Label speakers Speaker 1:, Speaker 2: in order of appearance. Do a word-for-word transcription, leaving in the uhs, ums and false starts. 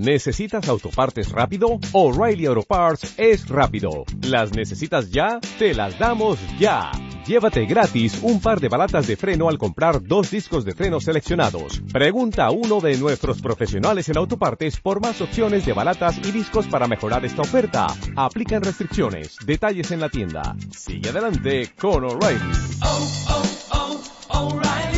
Speaker 1: ¿Necesitas autopartes rápido? O'Reilly Auto Parts es rápido. ¿Las necesitas ya? Te las damos ya. Llévate gratis un par de balatas de freno al comprar dos discos de freno seleccionados. Pregunta a uno de nuestros profesionales en autopartes por más opciones de balatas y discos para mejorar esta oferta. Aplican restricciones. Detalles en la tienda. Sigue adelante con O'Reilly.
Speaker 2: Oh, oh, oh, O'Reilly.